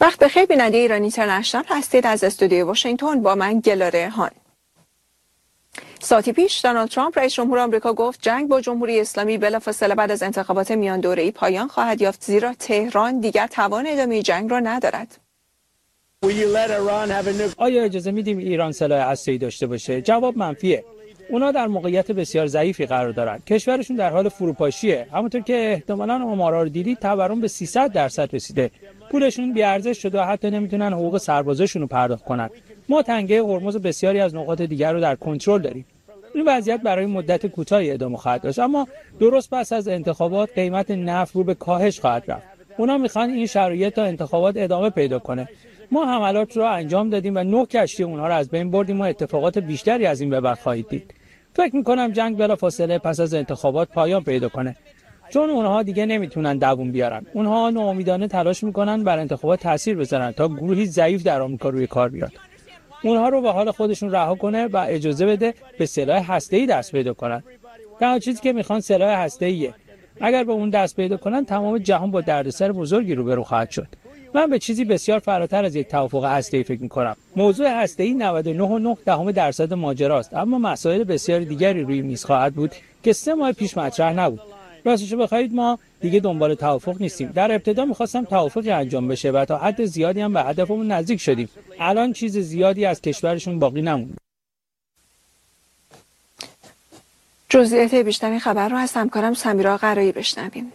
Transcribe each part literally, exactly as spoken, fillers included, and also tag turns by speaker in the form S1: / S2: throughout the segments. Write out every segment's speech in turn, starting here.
S1: وقت بخیر بیننده ایران اینترنشنال هستید. از استودیوی واشنگتن با من گلاره هان. ساعتی پیش دونالد ترامپ رئیس جمهور آمریکا گفت جنگ با جمهوری اسلامی بلافاصله بعد از انتخابات میان دوره‌ای پایان خواهد یافت، زیرا تهران دیگر توان ادامه جنگ را ندارد.
S2: آیا اجازه میدیم ایران سلاح هسته‌ای داشته باشه؟ جواب منفیه. اونا در موقعیت بسیار ضعیفی قرار دارن. کشورشون در حال فروپاشیه. همونطور که احتمالاً آمارا رو دیدید، تورم به سیصد درصد رسیده. پولشون بی‌ارزش شده و حتی نمیتونن حقوق سربازاشون رو پرداخت کنن. ما تنگه هرمز بسیاری از نقاط دیگر رو در کنترل داریم. این وضعیت برای مدت کوتاهی ادامه خواهد داشت، اما درست پس از انتخابات قیمت نفت رو به کاهش خواهد رفت. اونا میخوان این شرایط تا انتخابات ادامه پیدا کنه. ما حملات رو انجام دادیم و نه کشتی اونها رو از بین بردیم و اتفاقات بیشتری از این به بعد خواهید دید. فکر میکنم جنگ بلافاصله پس از انتخابات پایان پیدا کنه، چون اونها دیگه نمیتونن دووم بیارن. اونها ناامیدانه تلاش میکنن بر انتخابات تاثیر بذارن تا گروهی ضعیف در آمریکا روی کار بیاد. اونها رو به حال خودشون رها کنه و اجازه بده به سلاح هسته‌ای دست پیدا کنن. تنها چیزی که میخوان سلاح هسته‌ایه. اگر به اون دست پیدا کنن، تمام جهان با دردسر بزرگی روبرو خواهد شد. من به چیزی بسیار فراتر از یک توافق هسته‌ای فکر می‌کنم. موضوع هسته‌ای نود و نه و نه دهم درصد ماجراست، اما مسائل بسیار دیگری روی میز خواهد بود که سه ماه پیش مطرح نبود. راستش بخواید ما دیگه دنبال توافق نیستیم. در ابتدا می‌خواستم توافقی انجام بشه و تا حد زیادی هم به هدفمون نزدیک شدیم. الان چیز زیادی از کشورشون باقی نمونده.
S1: جزئیات بیشتر خبر رو از همکارم سمیرا قرایی بشنویم.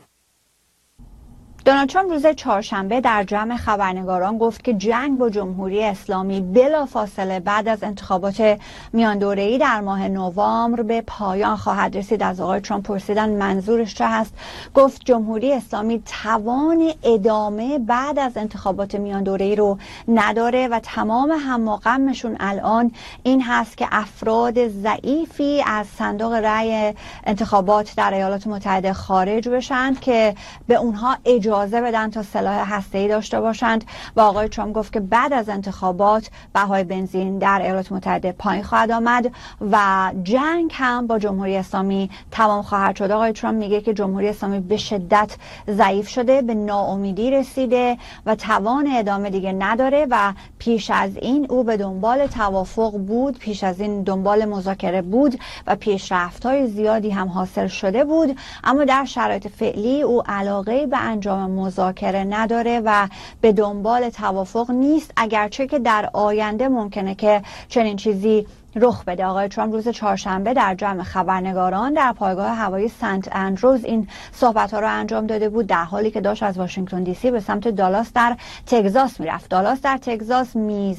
S3: دونالد ترامپ روز چهارشنبه در جمع خبرنگاران گفت که جنگ با جمهوری اسلامی بلافاصله بعد از انتخابات میان دوره‌ای در ماه نوامبر به پایان خواهد رسید. از آقای ترامپ پرسیدن منظورش چه هست. گفت جمهوری اسلامی توان ادامه بعد از انتخابات میان دوره‌ای رو نداره و تمام هم و غمشون الان این هست که افراد ضعیفی از صندوق رأی انتخابات در ایالات متحده خارج بشن که به اونها اجازه اجازه بدن تا سلاح هسته‌ای داشته باشند. و آقای ترامپ گفت که بعد از انتخابات بهای بنزین در ایالات متحده پایین خواهد آمد و جنگ هم با جمهوری اسلامی تمام خواهد شد. آقای ترامپ میگه که جمهوری اسلامی به شدت ضعیف شده، به ناامیدی رسیده و توان ادامه دیگه نداره و پیش از این او به دنبال توافق بود، پیش از این دنبال مذاکره بود و پیشرفت‌های زیادی هم حاصل شده بود، اما در شرایط فعلی او علاقه به انجام مذاکره نداره و به دنبال توافق نیست، اگرچه که در آینده ممکنه که چنین چیزی رخ بده. آقای ترامپ روز چهارشنبه در جمع خبرنگاران در پایگاه هوایی سنت اندروز این صحبت‌ها رو انجام داده بود، در حالی که داشت از واشنگتن دی سی به سمت دالاس در تگزاس میرفت. دالاس در تگزاس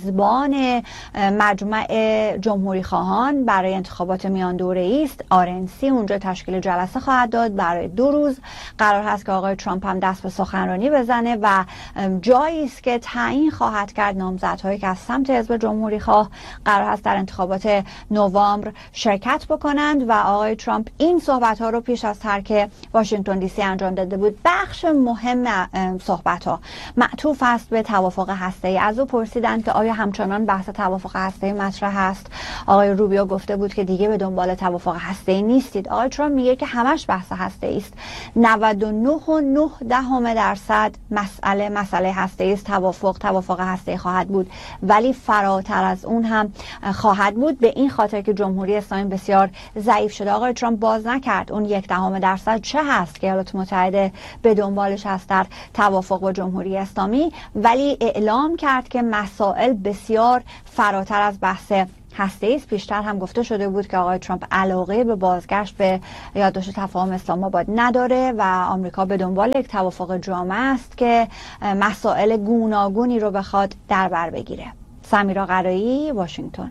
S3: میزبان مجمع جمهوری خواهان برای انتخابات میان دوره‌ای است. آر ان سی اونجا تشکیل جلسه خواهد داد. برای دو روز قرار هست که آقای ترامپ هم دست به سخنرانی بزنه و جایی است که تعیین خواهد کرد نامزدهایی که از سمت حزب جمهوری خواه قرار هست در انتخابات نوامبر شرکت بکنند. و آقای ترامپ این صحبت ها رو پیش از ترک واشنگتن دی سی انجام داده بود. بخش مهم صحبت ها معطوف است به توافق هسته‌ای. از او پرسیدند که آیا همچنان بحث توافق هسته‌ای مطرح است. آقای روبیو گفته بود که دیگه به دنبال توافق هسته‌ای نیستید. آقای ترامپ میگه که همش بحث هسته‌ای است. نود و نه و نه دهم درصد مسئله مسئله هسته‌ای است. توافق توافق هسته‌ای خواهد بود، ولی فراتر از اون هم خواهد بود، به این خاطر که جمهوری اسلامی بسیار ضعیف شده. آقای ترامپ باز نکرد اون یک دهم درصد چه هست که ایالات متحده به دنبالش هست در توافق با جمهوری اسلامی، ولی اعلام کرد که مسائل بسیار فراتر از بحث هسته‌ای است. پیشتر هم گفته شده بود که آقای ترامپ علاقه به بازگشت به یادداشت تفاهم اسلام آباد نداره و آمریکا به دنبال یک توافق جامع است که مسائل گوناگونی رو بخواد در بر بگیره. سمیرا قرایی، واشنگتن.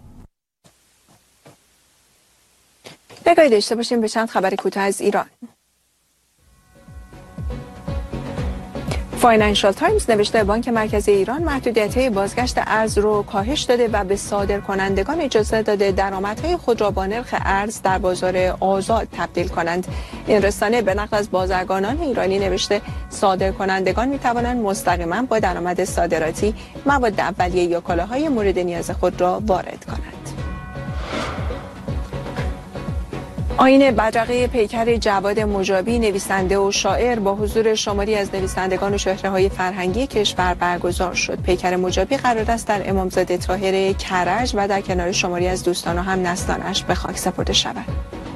S1: نگاهی داشته باشیم به چند خبر کوتاه از ایران. فاینانشال تایمز نوشته بانک مرکزی ایران محدودیت‌های بازگشت ارز رو کاهش داده و به صادرکنندگان اجازه داده درآمدهای خود را با نرخ ارز در بازار آزاد تبدیل کنند. این رسانه به نقل از بازرگانان ایرانی نوشته صادرکنندگان می‌توانند مستقیما با درآمد صادراتی مواد اولیه یا کالاهای مورد نیاز خود را وارد کنند. آیین بدرقه پیکر جواد مجابی نویسنده و شاعر با حضور شماری از نویسندگان و چهره‌های فرهنگی کشور برگزار شد. پیکر مجابی قرار است در امامزاده طاهر کرج و در کنار شماری از دوستان و هم نسلانش به خاک سپرده شود.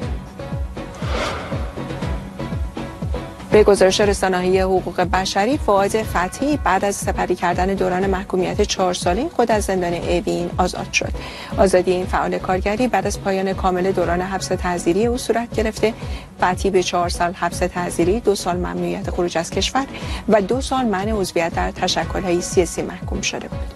S1: به گزارش رسانه‌های حقوق بشری، فؤاد فتحی بعد از سپری کردن دوران محکومیت چهار ساله خود از زندان اوین آزاد شد. آزادی این فعال کارگری بعد از پایان کامل دوران حبس تعزیری او صورت گرفته. فتحی به چهار سال حبس تعزیری، دو سال ممنوعیت خروج از کشور و دو سال منع عضویت در تشکل‌های سیاسی محکوم شده بود.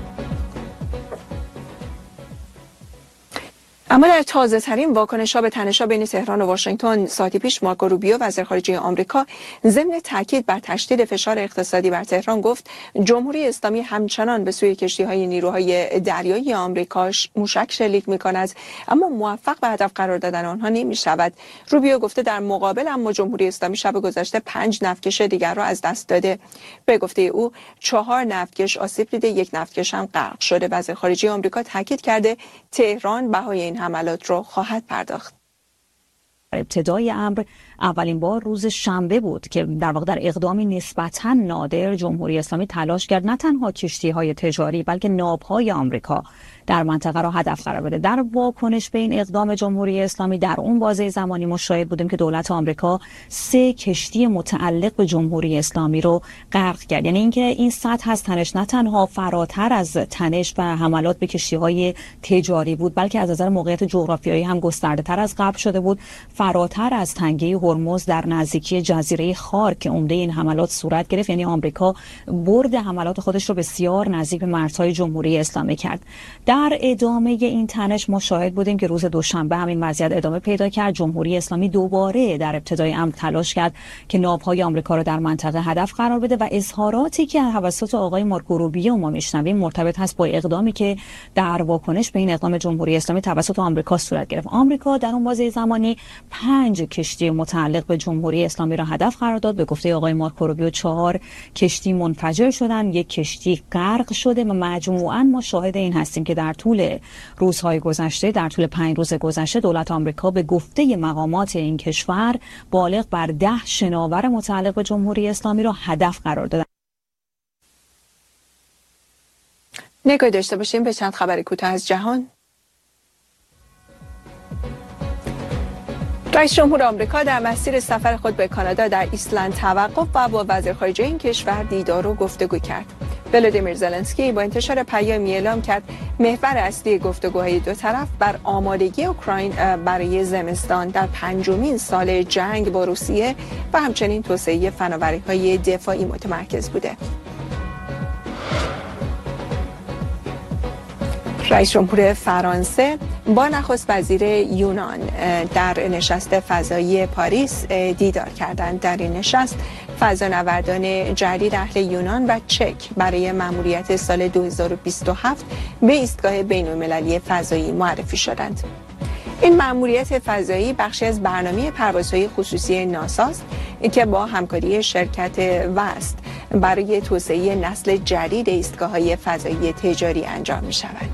S1: اما در تازه ترین واکنش‌ها به تنش‌ها بین تهران و واشنگتن، ساعتی پیش مارکو روبیو وزیر خارجه آمریکا ضمن تاکید بر تشدید فشار اقتصادی بر تهران گفت جمهوری اسلامی همچنان به سوی کشتی‌های نیروهای دریایی آمریکا موشک شلیک می‌کند، اما موفق به هدف قرار دادن آنها نمی‌شود. روبیو گفته در مقابل اما جمهوری اسلامی شب گذشته پنج نفتکش دیگر را از دست داده. به گفته او چهار نفتکش آسیب دیده، یک نفتکش هم غرق شده. وزیر خارجه آمریکا تاکید کرده تهران بهای این حملات رو خواهد پرداخت.
S4: ابتدای امر اولین بار روز شنبه بود که در واقع در اقدامی نسبتاً نادر جمهوری اسلامی تلاش کرد نه تنها کشتی‌های تجاری بلکه ناوهای آمریکا در منطقه را هدف قرار بده. در واکنش به این اقدام جمهوری اسلامی در اون بازه زمانی ما شاهد بودیم که دولت آمریکا سه کشتی متعلق به جمهوری اسلامی رو غرق کرد. یعنی اینکه این سطح از تنش نه تنها فراتر از تنش و حملات به کشتی‌های تجاری بود بلکه از نظر موقعیت جغرافیایی هم گسترده‌تر از قبل شده بود، فراتر از تنگه هرمز در نزدیکی جزیره خار که عمده این حملات صورت گرفت. یعنی آمریکا برد حملات خودش رو بسیار نزدیک به مرزهای جمهوری اسلامی کرد. در ادامه این تنش ما شاهد بودیم که روز دوشنبه همین وضعیت ادامه پیدا کرد. جمهوری اسلامی دوباره در ابتدای امر تلاش کرد که ناوهای آمریکا رو در منطقه هدف قرار بده و اظهاراتی که توسط آقای مارکو روبیو ما میشنویم مرتبط هست با اقدامی که در واکنش به این اقدام جمهوری اسلامی توسط آمریکا صورت گرفت. آمریکا در اون بازه زمانی پنج کشتی متعلق به جمهوری اسلامی را هدف قرار داد. به گفته آقای مارکو روبیو چهار کشتی منفجر شدن، یک کشتی غرق شده و مجموعاً ما شاهد این هستیم که در طول روزهای گذشته، در طول پنج روز گذشته دولت آمریکا به گفته مقامات این کشور بالغ بر ده شناور متعلق به جمهوری اسلامی را هدف قرار دادند.
S1: نگاه داشته باشیم به چند خبر کوتاه از جهان. رئیس جمهور آمریکا در مسیر سفر خود به کانادا در ایسلند توقف و با وزیر خارجه این کشور دیدار و گفتگو کرد. ولادیمیر زلنسکی با انتشار پیامی اعلام کرد محور اصلی گفتگوهای دو طرف بر آمادگی اوکراین برای زمستان در پنجمین سال جنگ با روسیه و همچنین توسعه فناوری‌های دفاعی متمرکز بوده. رئیس جمهور فرانسه با نخست وزیر یونان در نشست فضایی پاریس دیدار کردند. در این نشست فضانوردان جدید اهل یونان و چک برای مأموریت سال دو هزار و بیست و هفت به ایستگاه بین‌المللی فضایی معرفی شدند. این مأموریت فضایی بخشی از برنامه پروازهای خصوصی ناساست که با همکاری شرکت وست برای توسعه نسل جدید ایستگاه‌های فضایی تجاری انجام می‌شود.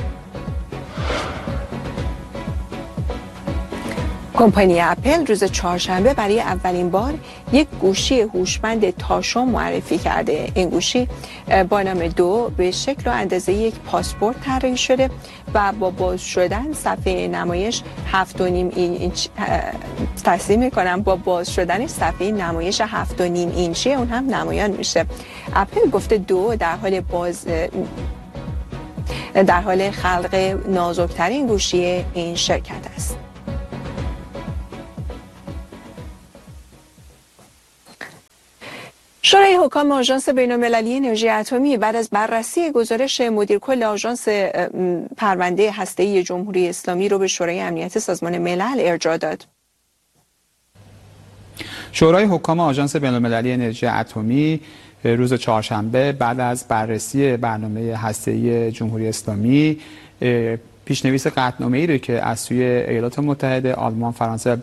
S1: کمپانی اپل روز چهارشنبه برای اولین بار یک گوشی هوشمند تاشم معرفی کرده. این گوشی با نام دو به شکل و اندازه یک پاسپورت طراحی شده و با باز شدن صفحه نمایش هفت و نیم اینچ تصمیم میکنم با باز شدن صفحه نمایش هفت و نیم اینچی اون هم نمایان میشه. اپل گفته دو در حال باز در حال خلق نازکترین گوشی این شرکت است. شورای حکام آژانس بین‌المللی انرژی اتمی بعد از بررسی گزارش مدیر کل آژانس پرونده هسته‌ای جمهوری اسلامی رو به شورای امنیت سازمان ملل ارجاع داد.
S5: شورای حکام آژانس بین‌المللی انرژی اتمی روز چهارشنبه بعد از بررسی برنامه هسته‌ای جمهوری اسلامی پیشنویس قطعنامه‌ای رو که از سوی ایالات متحده، آلمان، فرانسه